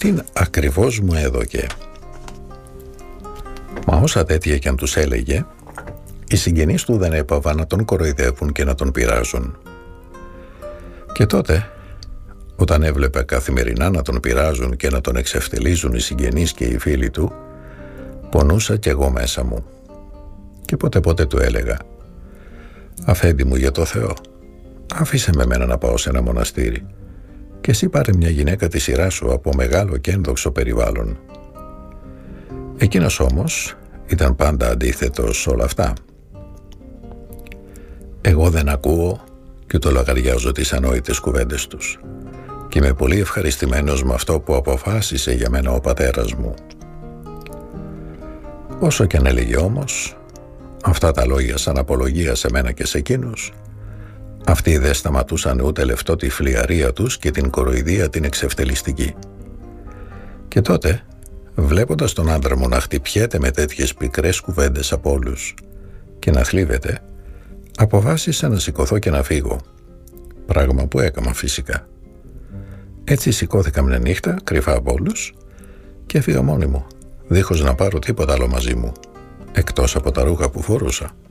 αυτήν ακριβώς μου έδωκε. Μα όσα τέτοια κι αν τους έλεγε, οι συγγενείς του δεν έπαβαν να τον κοροϊδεύουν και να τον πειράζουν. Και τότε, όταν έβλεπε καθημερινά να τον πειράζουν και να τον εξευτελίζουν οι συγγενείς και οι φίλοι του, πονούσα κι εγώ μέσα μου. Και πότε του έλεγα: «Αφέντη μου, για το Θεό, άφησε με μένα να πάω σε ένα μοναστήρι και εσύ πάρε μια γυναίκα τη σειρά σου από μεγάλο και ένδοξο περιβάλλον». Εκείνος όμως ήταν πάντα αντίθετος σε όλα αυτά. Εγώ δεν ακούω και το λογαριάζω τις ανόητες κουβέντες τους και είμαι πολύ ευχαριστημένος με αυτό που αποφάσισε για μένα ο πατέρας μου. Όσο και αν έλεγε όμως αυτά τα λόγια σαν απολογία σε μένα και σε εκείνους, αυτοί δεν σταματούσαν ούτε λεπτό τη φλιαρία τους και την κοροϊδία την εξευτελιστική. Και τότε, βλέποντας τον άντρα μου να χτυπιέται με τέτοιες πικρές κουβέντες από όλους και να θλίβεται, αποφάσισα να σηκωθώ και να φύγω, πράγμα που έκανα φυσικά. Έτσι σηκώθηκα μια νύχτα κρυφά από όλους και έφυγα μόνη μου, δίχως να πάρω τίποτα άλλο μαζί μου, εκτός από τα ρούχα που φορούσα.